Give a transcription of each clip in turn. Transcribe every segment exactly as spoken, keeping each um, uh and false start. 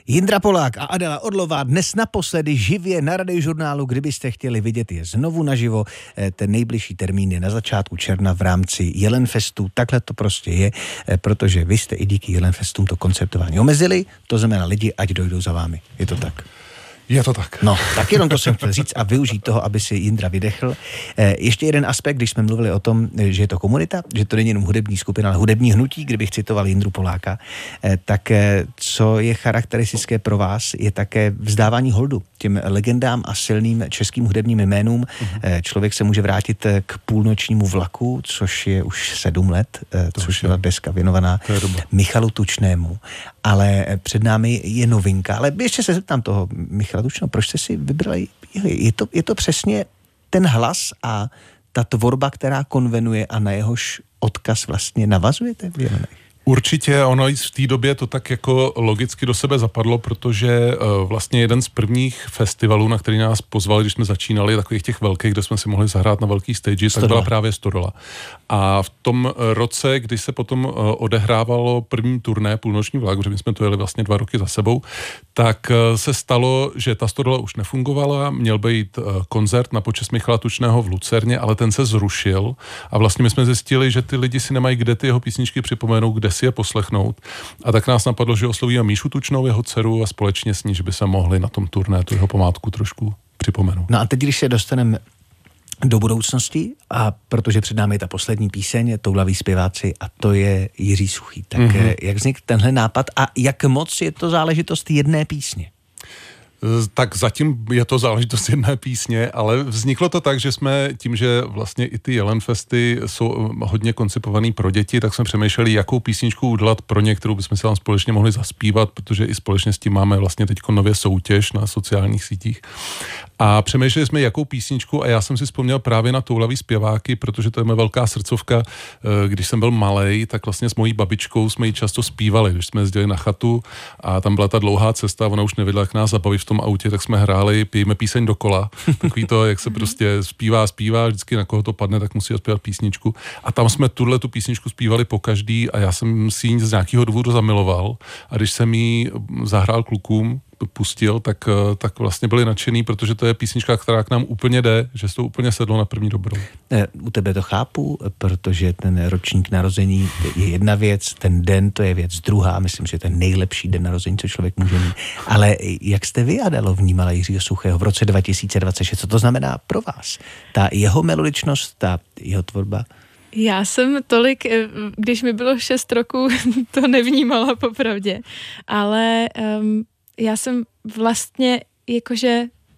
Jindra Polák a Adela Orlová dnes naposledy živě na Radiožurnálu. Kdybyste chtěli vidět je znovu naživo, ten nejbližší termín je na začátku června v rámci Jelenfestu. Takhle to prostě je, protože vy jste i díky Jelenfestům to koncertování omezili, to znamená lidi, ať dojdou za vámi. Je to tak? Je to tak. No, tak jenom to jsem chtěl říct a využít toho, aby si Jindra vydechl. E, ještě jeden aspekt, když jsme mluvili o tom, že je to komunita, že to není jenom hudební skupina, ale hudební hnutí, kdybych citoval Jindru Poláka, e, tak e, co je charakteristické pro vás, je také vzdávání holdu těm legendám a silným českým hudebním jménům. Mm-hmm. E, člověk se může vrátit k Půlnočnímu vlaku, což je už sedm let, e, což byla deska věnovaná Michalu Tučnému. Ale před námi je novinka. Ale ještě se zeptám toho, Michala Tučného, proč jste si vybrali? Je to, je to přesně ten hlas a ta tvorba, která konvenuje a na jehož odkaz vlastně navazujete v Jelenech? Určitě, ono i v té době to tak jako logicky do sebe zapadlo, protože uh, vlastně jeden z prvních festivalů, na který nás pozvali, když jsme začínali, takových těch velkých, kde jsme si mohli zahrát na velký stage, tak byla právě Stodola. A v tom roce, když se potom uh, odehrávalo první turné Půlnoční vlak, protože my jsme to jeli vlastně dva roky za sebou, tak uh, se stalo, že ta Stodola už nefungovala, měl být uh, koncert na počest Michala Tučného v Lucerně, ale ten se zrušil a vlastně my jsme zjistili, že ty lidi si nemají kde ty jeho písničky připomenou, kde si je poslechnout. A tak nás napadlo, že oslovíme Míšu Tučnou, jeho dceru, a společně s ní, že by se mohli na tom turné tu jeho památku trošku připomenout. No a teď, když se dostaneme do budoucnosti, a protože před námi je ta poslední píseň, Toulaví zpěváci, a to je Jiří Suchý. Tak mm-hmm. jak vznikl tenhle nápad a jak moc je to záležitost jedné písně? Tak zatím je to záležitost jedné písně, ale vzniklo to tak, že jsme tím, že vlastně i ty Jelenfesty jsou hodně koncipovaný pro děti, tak jsme přemýšleli, jakou písničku udělat pro ně, kterou bychom si tam společně mohli zaspívat, protože i společně s tím máme vlastně teď nově soutěž na sociálních sítích. A přemýšleli jsme, jakou písničku, a já jsem si vzpomněl právě na Toulavý zpěváky, protože to je moje velká srdcovka. Když jsem byl malej, tak vlastně s mojí babičkou jsme ji často zpívali, když jsme jezdili na chatu a tam byla ta dlouhá cesta, ona už nevěděla, jak nás zabaví v tom autě, tak jsme hráli, pijeme píseň dokola. Takový to, jak se prostě zpívá, zpívá, vždycky na koho to padne, tak musí zpívat písničku. A tam jsme tuhle tu písničku zpívali po každý a já jsem si ji z nějakého důvodu zamiloval. A když jsem ji zahrál klukům, pustil, tak, tak vlastně byli nadšený, protože to je písnička, která k nám úplně jde, že se to úplně sedlo na první dobrou. U tebe to chápu, protože ten ročník narození je jedna věc, ten den to je věc druhá, myslím, že ten nejlepší den narození, co člověk může mít. Ale jak jste vy, Adelo, vnímala Jiřího Suchého v roce dva tisíce dvacet šest? Co to znamená pro vás? Ta jeho melodičnost, ta jeho tvorba? Já jsem tolik, když mi bylo šest roků, to nevnímala popravdě, ale um, já jsem vlastně jakože...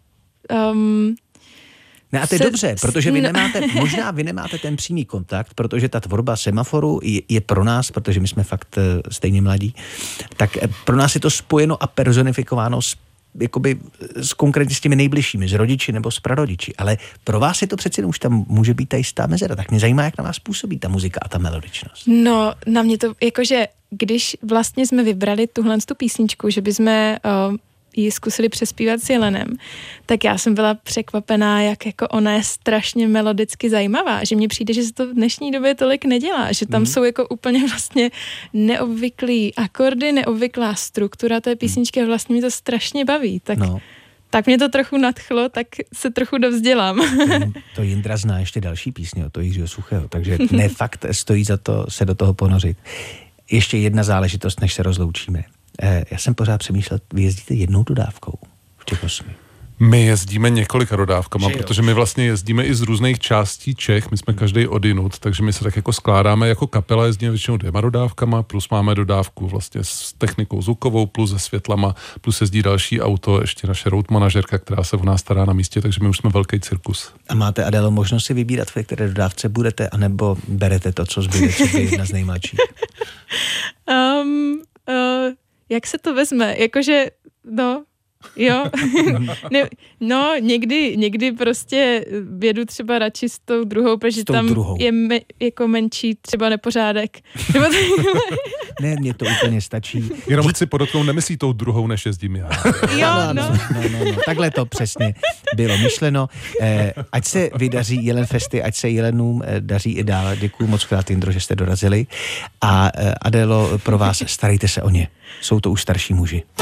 Um, ne, a to je se, dobře, protože vy nemáte, možná vy nemáte ten přímý kontakt, protože ta tvorba Semaforu je, je pro nás, protože my jsme fakt stejně mladí, tak pro nás je to spojeno a personifikováno s, jakoby, s konkrétně s těmi nejbližšími, s rodiči nebo s prarodiči, ale pro vás je to přeci už tam může být ta jistá mezera, tak mě zajímá, jak na vás působí ta muzika a ta melodičnost. No, na mě to, jakože když vlastně jsme vybrali tuhle tu písničku, že bychom uh, ji zkusili přespívat s Jelenem, tak já jsem byla překvapená, jak jako ona je strašně melodicky zajímavá, že mně přijde, že se to v dnešní době tolik nedělá, že tam mm. jsou jako úplně vlastně neobvyklý akordy, neobvyklá struktura té písničky a vlastně mě to strašně baví, tak... No. Tak mě to trochu nadchlo, tak se trochu dovzdělám. To Jindra zná ještě další písně od toho Jiřího Suchého, takže ne fakt stojí za to se do toho ponořit. Ještě jedna záležitost, než se rozloučíme. Já jsem pořád přemýšlel, vy jezdíte jednou dodávkou v těch osmi. My jezdíme několika dodávkama, protože my vlastně jezdíme i z různých částí Čech, my jsme každý odinut, takže my se tak jako skládáme jako kapela, jezdíme většinou dvěma dodávkama, plus máme dodávku vlastně s technikou zvukovou, plus se světlama, plus jezdí další auto, ještě naše road manažerka, která se o nás stará na místě, takže my už jsme velký cirkus. A máte, Adelo, možnost si vybírat, v které dodávce budete, anebo berete to, co zbyde, co je jedna z nejmladších? Um, uh, jak se to vezme? Jakože, no... Jo, ne, no někdy, někdy prostě jedu třeba radši s tou druhou, protože tam druhou. je me, jako menší třeba nepořádek. Ne, mně to úplně stačí. Jenom chci podotknout, nemyslí tou druhou, než jezdím já. Jo, no. no, no, no, no. Takhle to přesně bylo myšleno. Eh, ať se vydaří Jelenfesty, ať se Jelenům eh, daří i dál. Děkuju moc krát, Jindro, že jste dorazili. A eh, Adelo, pro vás starejte se o ně. Jsou to už starší muži.